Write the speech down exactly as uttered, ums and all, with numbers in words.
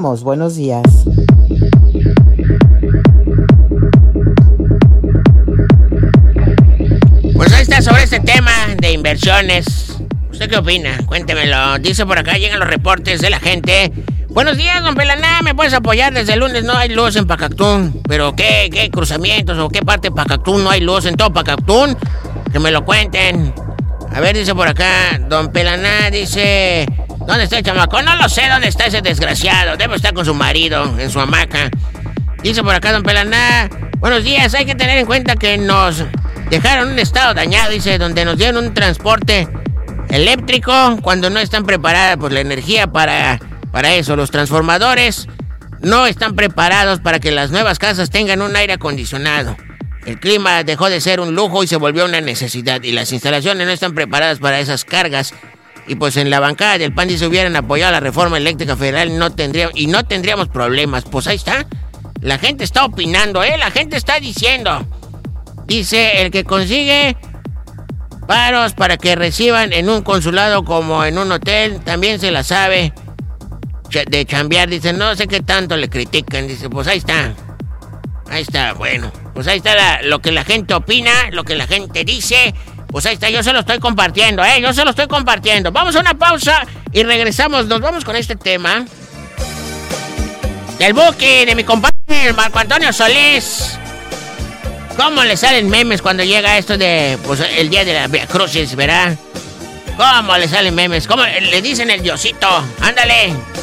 Buenos días. Pues ahí está sobre este tema de inversiones. ¿Usted qué opina? Cuéntemelo. Dice por acá, llegan los reportes de la gente. Buenos días, don Pelaná, ¿me puedes apoyar? Desde el lunes no hay luz en Pacactún. ¿Pero qué, qué cruzamientos o qué parte de Pacactún no hay luz en todo Pacactún? Que me lo cuenten. A ver, dice por acá, don Pelaná, dice... ¿Dónde está el chamaco? No lo sé dónde está ese desgraciado. Debe estar con su marido, en su hamaca. Dice por acá, don Pelaná, buenos días, hay que tener en cuenta que nos dejaron un estado dañado, dice, donde nos dieron un transporte eléctrico cuando no están preparadas pues la energía para... Para eso, los transformadores no están preparados para que las nuevas casas tengan un aire acondicionado. El clima dejó de ser un lujo y se volvió una necesidad. Y las instalaciones no están preparadas para esas cargas. Y pues en la bancada del P A N, si se hubieran apoyado la reforma eléctrica federal, no tendría, y no tendríamos problemas. Pues ahí está. La gente está opinando, ¿eh? La gente está diciendo. Dice, el que consigue paros para que reciban en un consulado como en un hotel, también se la sabe de chambear. Dice, no sé qué tanto le critican. Dice, pues ahí está. Ahí está, bueno. Pues ahí está la, lo que la gente opina, lo que la gente dice. Pues ahí está, yo se lo estoy compartiendo, ¿eh? Yo se lo estoy compartiendo. Vamos a una pausa y regresamos. Nos vamos con este tema del buque de mi compadre Marco Antonio Solís. ¿Cómo le salen memes cuando llega esto de, pues, el día de la Via Crucis, ¿verdad? ¿Cómo le salen memes? ¿Cómo le dicen el diosito? Ándale.